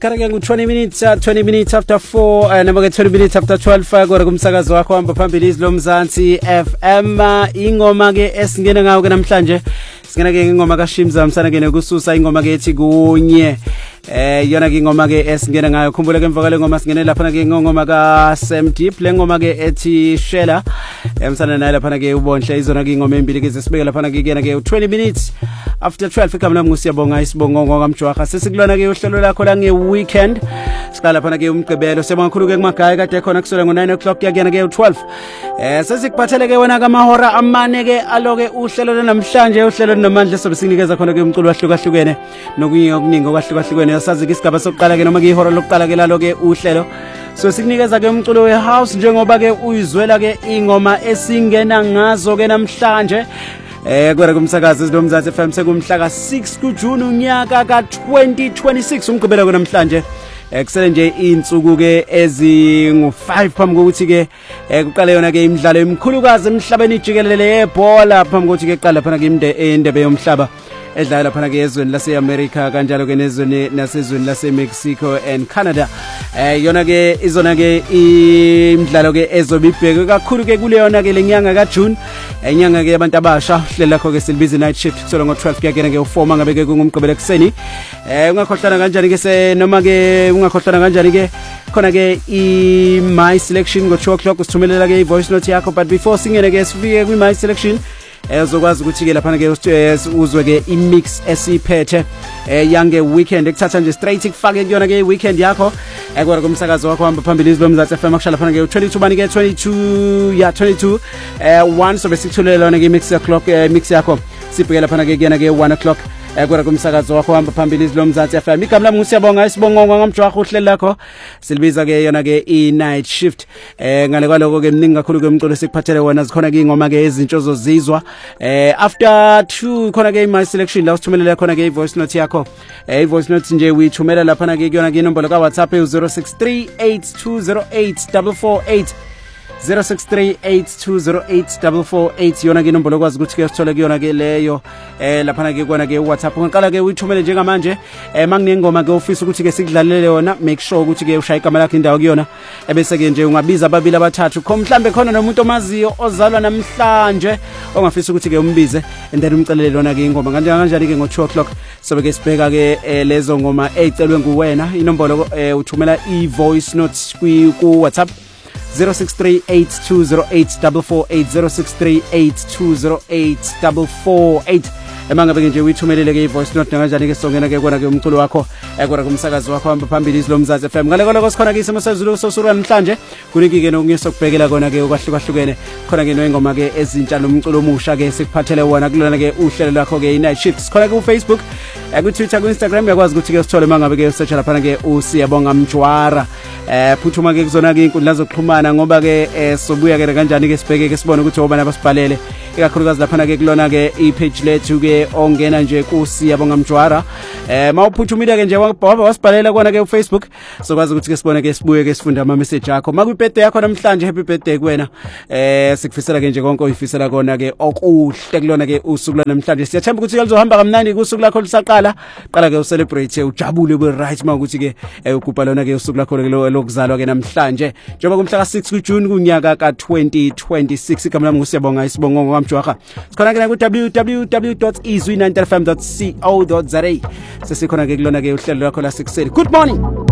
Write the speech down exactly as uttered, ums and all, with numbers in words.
Sikarake ngu twenty minutes uh, twenty minutes after four uh, noma ke twenty minutes after twelve uh, kore kumsakazo wakho hamba phambili izlo Mzansi F M uh, ingoma ke esingena ngawo ke namhlanje singena ke ingoma ka Shimza msana ke nokususa ingoma ke ethi kunye eh yona ke ingoma ke esingena ngayo khumbula ke emvakale ngoma singene lapha ke ingoma ka Sam Deep le ngoma ke ethi Shela emsana naye lapha ke ubonhle izona ke ingoma embili ke sesibeke lapha ke kena ke twenty minutes after twelve igama lami ngusiyabonga isibongo ngokamjwaha sesikulona ke uhlelo lakho la nge weekend siqala lapha ke umgqibelo sebonga khulu ke kumagaya kade khona kusela ngo nine o'clock yakena ke twelve eh sesikuphathele ke wona kamahora amane ke aloke uhlelo namhlanje uhlelo nomandla sobe sinikeza khona ke umculo wahlukahlukene nokunye okuningi okwahlukahlukene yasazi ke isigaba sokuqala ke noma ke ihora lokuqala ke lalo ke uhlelo so sikunikeza ke umculo we house njengoba ke uyizwela ke ingoma esingena ngazo ke namhlanje eh kwere kumsakazi izlo Mzansi F M sekumhla ka six kuJune unyaka ka twenty twenty-six umgqibelo namhlanje eksele nje insuku ke ezingu five phambi kokuthi ke kuqale yona ke imidlalo emkhulukazi emhlabeni jikelele yebhola phambi kokuthi ke qala phana ke indebe yomhlaba edlala phana ke ezweni lase America kanjalo ke nezweni nasezweni lase Mexico and Canada eh yona ke izona ke imidlalo ke ezobibheke kakhulu ke kule yona ke lenyanga ka June enyanga ke abantu abasha hlela lakho ke silibiza night shift kusolo ngo twelve kuyakena ke u four mangabe ke kungumgqibelo ekseni eh ungakhohlana kanjani ke se noma ke ungakhohlana kanjani ke khona ke i my selection ngo two o'clock usithumelela ke i voice note yakho but before singene ke sifike kwi my selection ezokwazi ukuthi ke lapha ke uzwe ke imix esiphethe eh yange weekend ekuthatha nje straight ikufake kuyona ke weekend yakho ekwara kumsakazo wakho hamba phambili izlo Mzansi F M akushala lapha ke twenty-two bani ke twenty-two ya twenty-two eh one so besikuthulela yona ke mix o'clock mix yakho sibheke lapha ke kuyena ke one o'clock ekwara kumsakazo wakho hamba phambili izlo Mzansi F M igama lami ngusiyabonga isibongo ngamjwaha uhlelo lakho silibiza ke yona ke i night shift eh ngale kwaloko ke mningi kakhulu ke umculo sikuphathele wona zikhona ke ingoma ke ezintsho zozizwa eh after two khona ke my selection la usithumelela khona ke i voice note yakho eh i voice note nje uyithumela lapha na ke kuyona ke inombolo ka WhatsApp e zero six three eight two zero eight four four eight zero six three eight two zero eight four four eight yona ke inombolo kwazi ukuthi ke sithole kuyona ke leyo eh lapha na ke kona ke WhatsApp unqala ke uyithumele njengamanje eh manginengoma ke ofisa ukuthi ke sikudlalele yona make sure ukuthi ke ushaya igama lakho indawo kuyona ebese ke nje ungabiza ababili abathathu kho mhlambe khona nomuntu omaziyo ozalwa namhlanje ongafisa ukuthi ke umbize and then umcelele lona ke ingoma kanjani kanjani ke ngo two o'clock sobe ke sibheka ke lezo ngoma ecelwe nguwena inombolo uthumela i voice note ku WhatsApp zero six three eight two zero eight four four eight zero six three eight two zero eight four four eight emangabe ke nje uyithumelele ke i voice note kanjani ke songena ke kona ke umculo wakho ekora kumsakazo wakho hamba phambili izlo Mzansi F M ngale koloko sikhona ke isimo sezulu sosuru namhlanje kuniki ke nokunye sokubhekela kona ke okwahlukahlukene khona ke noingoma ke ezintsha nomculo omusha ke sikuphathele wona kulona ke uhlelo lakho ke i night shift sikhona ke ku Facebook ku Twitter ku Instagram yakwazi ukuthi ke sithole mangabe ke search lapha ke usiyabonga mjwara eh phuthuma ke kuzona ke inkundla zokuxhumana ngoba ke sobuya ke kanjani ke sibheke ke sibone ukuthi obana basibhalele ikakhulukazi lapha ke kulona ke i page lethu ke ongena nje ku siyabonga mjwara eh mawuphuthumile ke nje waba wasibhalela kona ke ku Facebook sokwazi ukuthi ke sibone ke sibuye ke sifunda ama message akho maku birthday yakho namhlanje happy birthday kuwena eh sikufisela ke nje konke uyifisela kona ke okuhle kulona ke usuku namhlanje siyathemba ukuthi lizohamba kamnandi kusuku lakho lisaqala qala ke ucelebrate ujabule ube right mawukuthi ke ukupha lona ke usuku lakho lokuzalwa ke namhlanje njengoba kumhla ka six kuJune kunyaka ka twenty twenty-six igama lami ngusiyabonga isibongo ngamjwaha sikhona ke ku w w w dot izwi nine f m dot co dot za sesikhona ke kulona ke uhlelo lakho la six. Good morning.